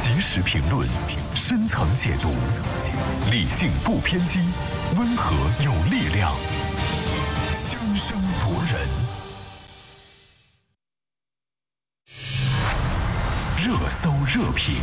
及时评论，深层解读，理性不偏激，温和有力量，熵声夺人。热搜热评，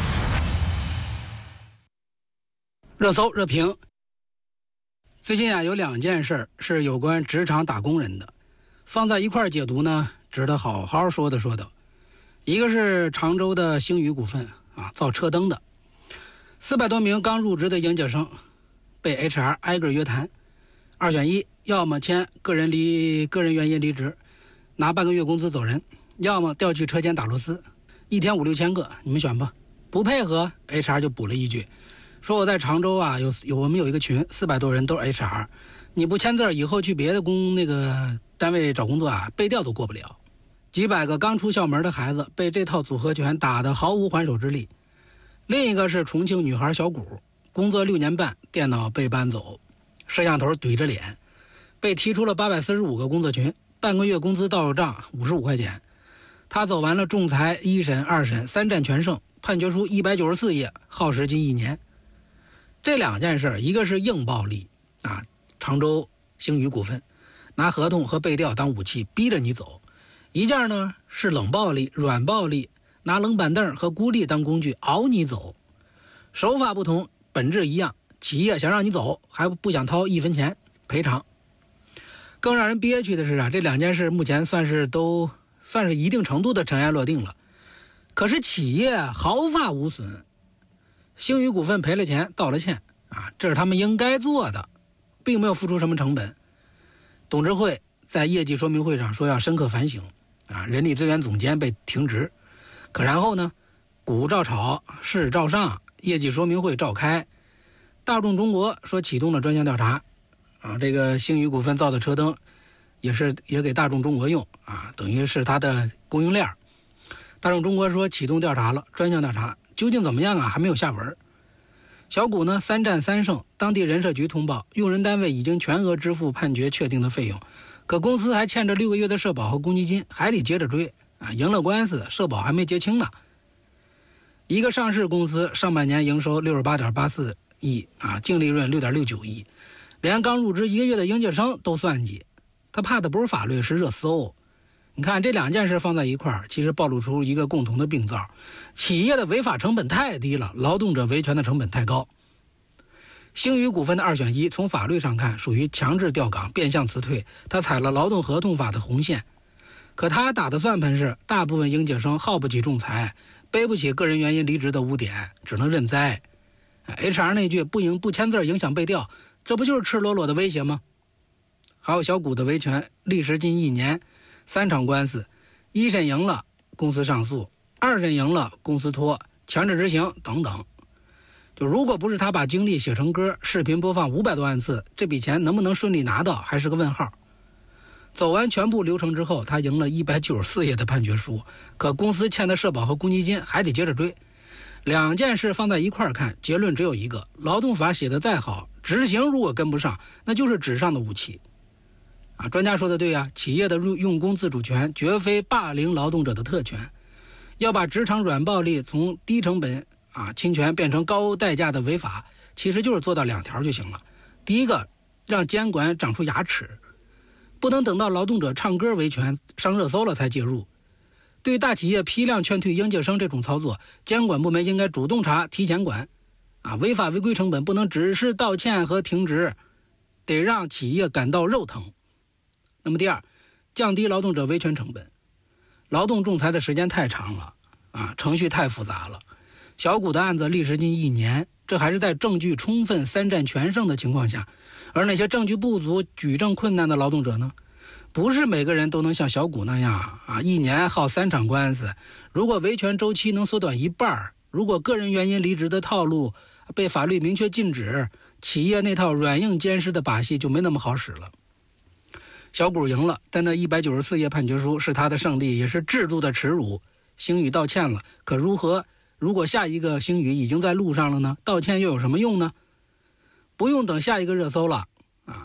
热搜热评。最近有两件事是有关职场打工人的，放在一块儿解读呢，值得好好说道。一个是常州的星宇股份造车灯的，400多名刚入职的应届生被 HR 挨个约谈，2选1，要么签个人原因离职，拿半个月工资走人，要么调去车间打螺丝，一天5、6千个，你们选吧。不配合 HR 就补了一句，说我在常州我们有一个群，400多人都是 HR， 你不签字，以后去别的单位找工作被调都过不了。几百个刚出校门的孩子被这套组合拳打得毫无还手之力。另一个是重庆女孩小谷，工作6年半，电脑被搬走，摄像头怼着脸，被踢出了845个工作群，半个月工资到账55块钱。他走完了仲裁、1审、2审3战全胜，判决书194页，耗时近1年。这两件事，一个是硬暴力常州星宇股份拿合同和被调当武器逼着你走，一件呢是冷暴力、软暴力，拿冷板凳和孤立当工具熬你走。手法不同，本质一样，企业想让你走还不想掏1分钱赔偿。更让人憋屈的是这两件事目前算是一定程度的尘埃落定了，可是企业毫发无损。星宇股份赔了钱，道了歉这是他们应该做的，并没有付出什么成本。董事会在业绩说明会上说要深刻反省人力资源总监被停职，可然后呢，股照炒，市照上，业绩说明会照开。大众中国说启动了专项调查这个星宇股份造的车灯也给大众中国用等于是它的供应链。大众中国说启动调查了，专项调查，究竟怎么样还没有下文。小股呢3战3胜，当地人社局通报，用人单位已经全额支付判决确定的费用，可公司还欠着6个月的社保和公积金，还得接着追赢了官司，社保还没结清呢。一个上市公司上半年营收 68.84 亿净利润 6.69 亿，连刚入职1个月的应届生都算计，他怕的不是法律，是热搜。你看这两件事放在一块儿，其实暴露出一个共同的病灶：企业的违法成本太低了，劳动者维权的成本太高。星宇股份的2选1，从法律上看属于强制调岗、变相辞退，他踩了劳动合同法的红线。可他打的算盘是，大部分应届生耗不起仲裁，背不起个人原因离职的污点，只能认栽。HR 那句不签字影响被调，这不就是赤裸裸的威胁吗？还有小股的维权，历时近1年，3场官司，1审赢了，公司上诉；2审赢了，公司拖，强制执行等等。就如果不是他把经历写成歌，视频播放500多万次，这笔钱能不能顺利拿到还是个问号。走完全部流程之后，他赢了194页的判决书，可公司欠的社保和公积金还得接着追。两件事放在一块儿看，结论只有一个：劳动法写得再好，执行如果跟不上，那就是纸上的武器。专家说的对企业的用工自主权绝非霸凌劳动者的特权，要把职场软暴力从低成本侵权变成高代价的违法，其实就是做到2条就行了。第一个，让监管长出牙齿，不能等到劳动者唱歌维权上热搜了才介入。对大企业批量劝退应届生这种操作，监管部门应该主动查、提前管违法违规成本不能只是道歉和停职，得让企业感到肉疼。那么第二，降低劳动者维权成本。劳动仲裁的时间太长了程序太复杂了。小股的案子历时近1年，这还是在证据充分、3战全胜的情况下。而那些证据不足、举证困难的劳动者呢，不是每个人都能像小股那样1年耗3场官司。如果维权周期能缩短1半，如果个人原因离职的套路被法律明确禁止，企业那套软硬兼施的把戏就没那么好使了。小股赢了，但那194页判决书是他的胜利，也是制度的耻辱。星宇道歉了，可如果下一个星宇已经在路上了呢？道歉又有什么用呢？不用等下一个热搜了，